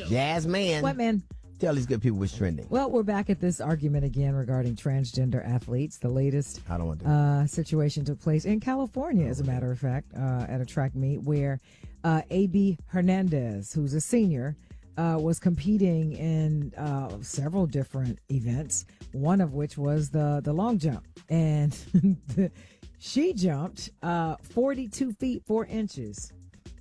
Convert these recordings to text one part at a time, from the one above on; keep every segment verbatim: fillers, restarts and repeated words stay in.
Jazz man. What, man? Tell these good people what's trending. Well, we're back at this argument again regarding transgender athletes. The latest I don't want to uh, situation took place in California, as a matter of fact, uh, at a track meet where uh, A B Hernandez, who's a senior, uh, was competing in uh, several different events, one of which was the, the long jump. And she jumped uh, forty-two feet, four inches.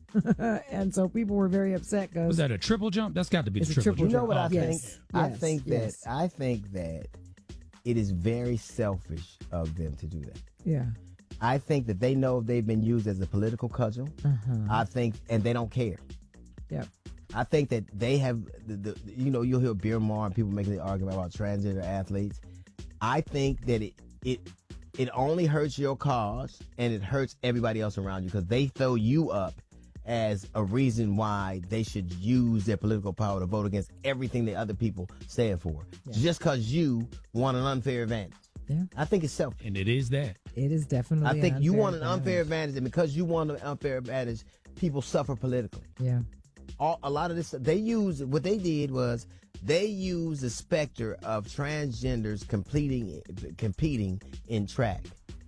And so people were very upset. Cause was that a triple jump? That's got to be the triple, triple jump. You know what I yes. think? Yes. I think that yes. I think that it is very selfish of them to do that. Yeah. I think that they know they've been used as a political cudgel. Uh-huh. I think, and they don't care. Yep. I think that they have, the, the you know, you'll hear Beer Mar and people making the argument about transgender athletes. I think that it it it only hurts your cause and it hurts everybody else around you because they throw you up as a reason why they should use their political power to vote against everything the other people stand for. Yeah. Just because you want an unfair advantage. Yeah. I think it's selfish. And it is that. It is definitely I think you want an advantage. unfair advantage, and because you want an unfair advantage, people suffer politically. Yeah. All, a lot of this, they use, what they did was, they used the specter of transgenders competing, competing in track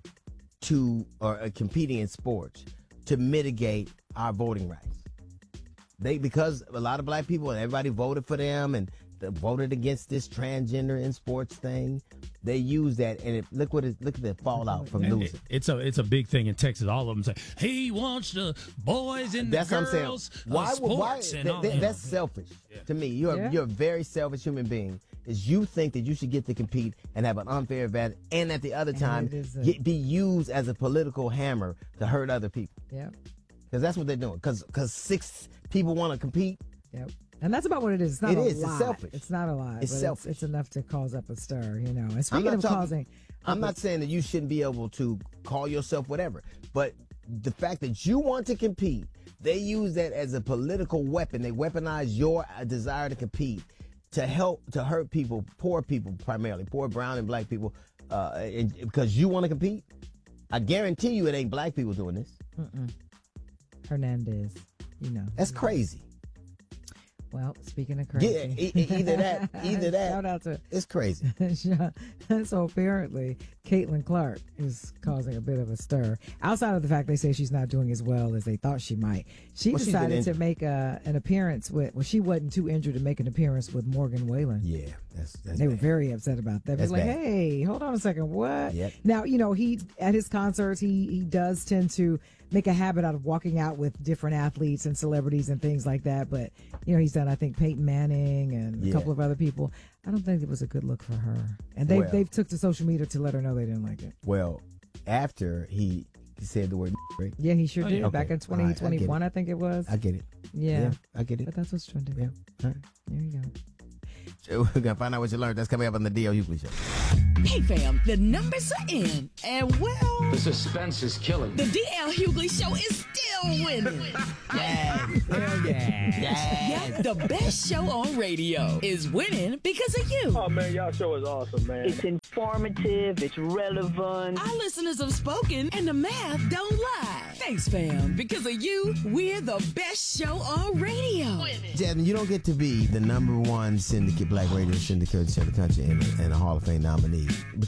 to, or uh, competing in sports to mitigate our voting rights. They, because a lot of black people and everybody voted for them and they voted against this transgender in sports thing, they use that, and it, look what it, look at the fallout from And losing. it- it's a it's a big thing in Texas. All of them say he wants the boys and That's the what I'm saying. girls. Why? of would- why? sports and th- all th- that. that's selfish to me. You're Yeah. you're a very selfish human being. Is you think that you should get to compete and have an unfair advantage, and at the other time it is a- get, be used as a political hammer to hurt other people. Yep. Because that's what they're doing. Because because six people want to compete. Yep. And that's about what it is. It's not It a is. It's lot. selfish. It's not a lot. It's but selfish. It's, it's enough to cause up a stir, you know. And I'm speaking not of talking- causing, I'm not saying that you shouldn't be able to call yourself whatever, but the fact that you want to compete, they use that as a political weapon. They weaponize your desire to compete to help, to hurt people, poor people primarily, poor brown and black people, uh, and, because you want to compete. I guarantee you it ain't black people doing this. Mm-mm. Hernandez, you know. That's crazy. Well, speaking of crazy. Yeah, e- e- either that, either that. Shout out to It's crazy. So apparently, Caitlin Clark is causing a bit of a stir. Outside of the fact they say she's not doing as well as they thought she might, she Well, she's been decided to injured. make a, an appearance with. Well, she wasn't too injured to make an appearance with Morgan Whalen. Yeah, that's that's. They were bad. very upset about that. They That's were like, bad. hey, hold on a second. What? Yep. Now, you know, he, at his concerts, he, he does tend to make a habit out of walking out with different athletes and celebrities and things like that. But, you know, he's done, I think, Peyton Manning and a Yeah. couple of other people. I don't think it was a good look for her. And they, Well- they've took to social media to let her know they didn't like it. Well, after he said the word, right? Yeah, he sure Oh, did. yeah. Back Okay. in All right, I twenty get twenty-one, it. I, think it was. I get it. yeah. I get it. But that's what's trending. Yeah. All right. There you go. So we're gonna find out what you learned. That's coming up on the D L Hughley Show. Hey fam, the numbers are in, and well, The suspense is killing. the D L Hughley Show is still winning. Yes. Hell yeah. Yep, the best show on radio is winning because of you. Oh man, y'all show is awesome, man. It's informative, it's relevant. Our listeners have spoken, and the math don't lie. Thanks, fam. Because of you, we're the best show on radio. Jasmine, you don't get to be the number one syndicate, black radio syndicate in the country and, and a Hall of Fame nominee because